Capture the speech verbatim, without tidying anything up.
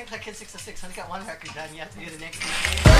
think like Kid six oh six only got one record done. You have to do the next E P.